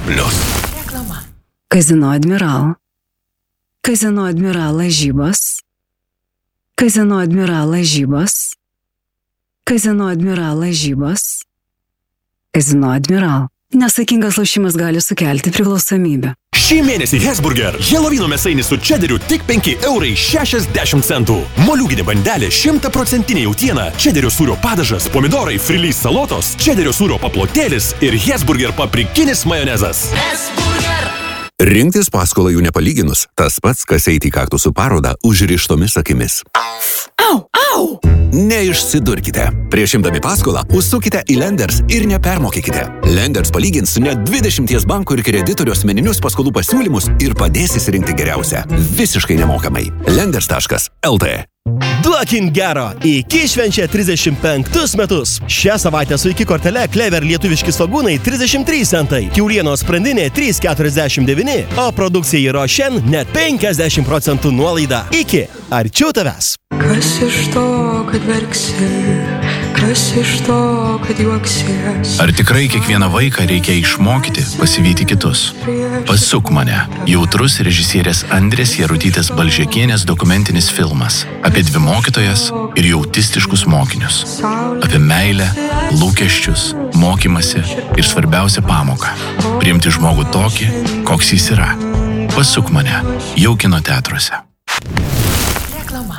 Reklama. Kazino Admiral. Kazino Admiral lažybos. Kazino Admiral lažybos. Kazino Admiral lažybos. Kazino Admiral. Nesaikingas lošimas gali sukelti priklausomybę. Šį mėnesį Hesburger Helovino mėsainis su čederiu tik 5,60 €. Moliūginė bandelė 100% jautiena, čederio sūrio padažas, pomidorai, frilys salotos, čederio sūrio paplotėlis ir Hesburger paprikinis majonezas. Rinktis paskolą jų nepalyginus, tas pats, kas eiti į kaktusų parodą užrištomis akimis. Au, au! Neišsidurkite. Prieš imdami paskolą, užsukite į Lenders ir nepermokykite. Lenders palygins net 20 bankų ir kreditorių asmeninius paskolų pasiūlymus ir padės įsirinkti geriausią. Visiškai nemokamai. Lenders.lt. Duokin gero! Iki švenčia 35 metus. Šią savaitę su iki kortele Clever lietuviški svogūnai 33 centai, kiaulienos sprandinė 3,49, o produkcijai Rošen net 50% nuolaida. Iki arčiau tavęs. Kas iš to, kad verksi, kas iš to, kad juoksies? Ar tikrai kiekvieną vaiką reikia išmokyti pasivyti kitus? Pasuk mane. Jautrus režisierės Andrės Jarutytės Balžekienės dokumentinis filmas apie dvi mokytojas ir jų autistiškus mokinius. Apie meilę, lūkesčius, mokymasi ir svarbiausią pamoką. Priimti žmogų tokį, koks jis yra. Pasuk mane. Jau kino teatruose. Reklama.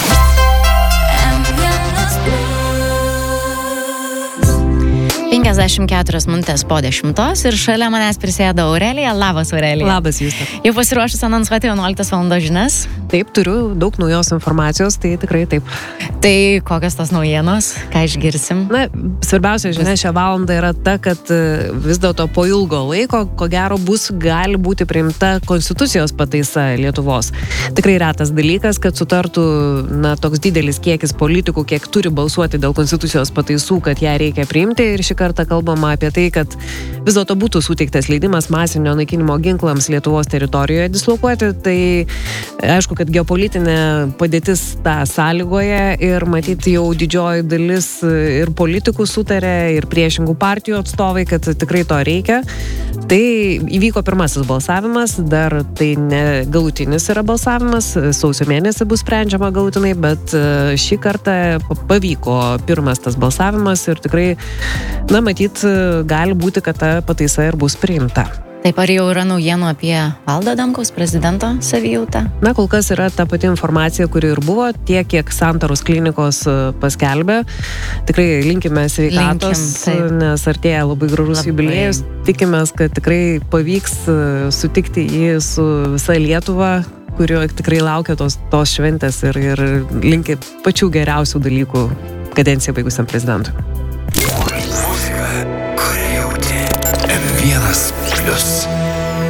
54 minutės po 10 ir šalia manęs prisėda Aurelija. Labas, Aurelija. Labas, Justė. Jau pasiruošus anonsuoti 11 val. Žinias? Taip, turiu daug naujos informacijos, tai tikrai taip. Tai kokios tos naujienos, ką išgirsim? Na, svarbiausia žinia šią valandą yra ta, kad vis dėlto po ilgo laiko, ko gero, gali būti priimta konstitucijos pataisa Lietuvos. Tikrai retas dalykas, kad sutartų toks didelis kiekis politikų, kiek turi balsuoti dėl konstitucijos pataisų, kad ją reikia priimti. Ir šį kartą kalbama apie tai, kad vis dėlto būtų suteiktas leidimas masinio naikinimo ginklams Lietuvos teritorijoje dislokuoti. Tai aišku, kad geopolitinė padėtis tą sąlygoje ir matyti jau didžioji dalis ir politikų sutarė, ir priešingų partijų atstovai, kad tikrai to reikia. Tai įvyko pirmasis balsavimas, dar tai ne galutinis yra balsavimas, sausio mėnesį bus sprendžiama galutinai, bet šį kartą pavyko pirmas tas balsavimas ir tikrai, matyt, gali būti, kad ta pataisa ir bus priimta. Taip, ar jau yra naujienų apie Valdą Adamkaus prezidento savijautą? Kol kas yra ta pati informacija, kuri ir buvo, tiek, kiek Santaros klinikos paskelbė. Tikrai linkime sveikatos, nes artėja labai gražus jubiliejus. Tikimės, kad tikrai pavyks sutikti jį su visa Lietuva, kurio tikrai laukia tos šventės ir linki pačių geriausių dalykų kadenciją baigusiam prezidentui. Muzika, kurią jauti. M1+.